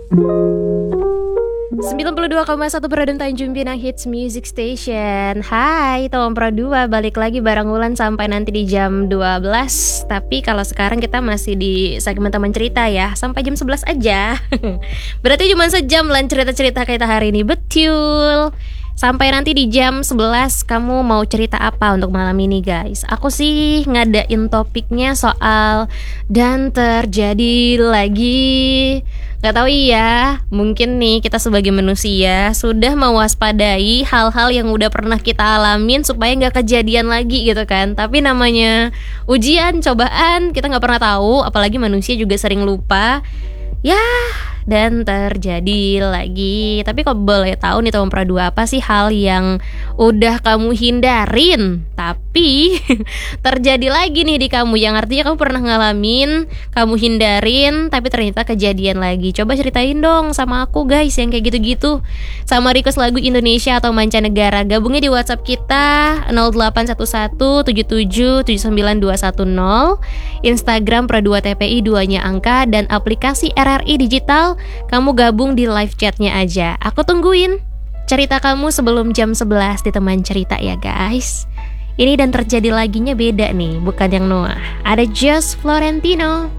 92,1 Produm Tanjung Pinang Hits Music Station. Hai, Tom Pro 2 balik lagi bareng Wulan sampai nanti di jam 12. Tapi kalau sekarang kita masih di segmen teman cerita ya, sampai jam 11 aja. Berarti cuma sejam lan cerita-cerita kita hari ini. Betul. Sampai nanti di jam 11 kamu mau cerita apa untuk malam ini guys? Aku sih ngadain topiknya soal dan terjadi lagi. Gak tahu ya, mungkin nih kita sebagai manusia sudah mewaspadai hal-hal yang udah pernah kita alamin supaya gak kejadian lagi gitu kan. Tapi namanya ujian, cobaan, kita gak pernah tahu. Apalagi manusia juga sering lupa. Ya, dan terjadi lagi. Tapi kalau boleh tahu nih Tom Pra 2, apa sih hal yang udah kamu hindarin tapi terjadi lagi nih di kamu, yang artinya kamu pernah ngalamin, kamu hindarin tapi ternyata kejadian lagi. Coba ceritain dong sama aku guys yang kayak gitu-gitu. Sama request lagu Indonesia atau mancanegara, gabungnya di WhatsApp kita 081177792210, Instagram Pra 2 TPI 2-nya angka, dan aplikasi RRI Digital. Kamu gabung di live chatnya aja. Aku tungguin cerita kamu sebelum jam 11 di teman cerita ya guys. Ini dan terjadi laginya beda nih, bukan yang Noah. Ada Just Florentino.